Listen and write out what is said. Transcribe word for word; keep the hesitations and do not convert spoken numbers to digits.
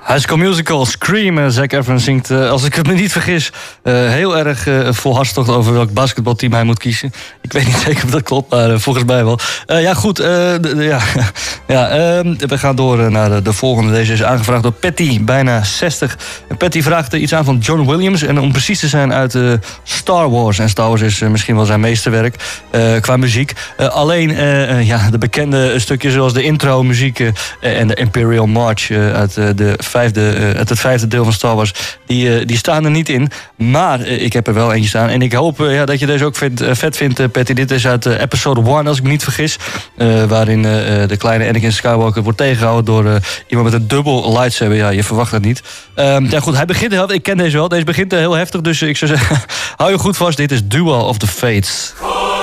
High School Musical, Scream. Zac Efron zingt, uh, als ik het me niet vergis, uh, heel erg uh, vol hartstocht over welk basketbalteam hij moet kiezen. Ik weet niet zeker of dat klopt, maar uh, volgens mij wel. Uh, ja, goed. Uh, de, de, ja, ja, uh, we gaan door uh, naar de, de volgende. Deze is aangevraagd door Patty, bijna zestig. En Patty vraagt uh, iets aan van John Williams. En om precies te zijn uit uh, Star Wars. En Star Wars is uh, misschien wel zijn meesterwerk uh, qua muziek. Uh, alleen uh, uh, ja, de bekende stukjes zoals de intro muziek uh, en de Imperial March uh, uit, uh, de vijfde, uh, uit het vijfde deel van Star Wars, die, uh, die staan er niet in. Maar uh, ik heb er wel eentje staan. En ik hoop uh, ja, dat je deze ook vet, uh, vet vindt, uh, Patty. Dit is uit uh, episode one, als ik me niet vergis. Uh, waarin uh, de kleine Anakin Skywalker wordt tegengehouden door uh, iemand met een dubbel lightsaber. Ja, je verwacht dat niet. Uh, ja goed, hij begint heel, ik ken deze wel. Deze begint uh, heel heftig, dus ik zou zeggen, hou je goed vast. Dit is Duel of the Fates.